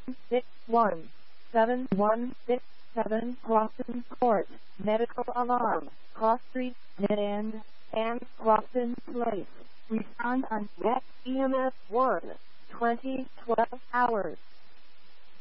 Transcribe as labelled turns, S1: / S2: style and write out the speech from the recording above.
S1: 7167 Crofton Court, Medical Alarm, Cross Street, Mid End, and Crofton Place. Respond on Net EMS 1, 20, 12 hours.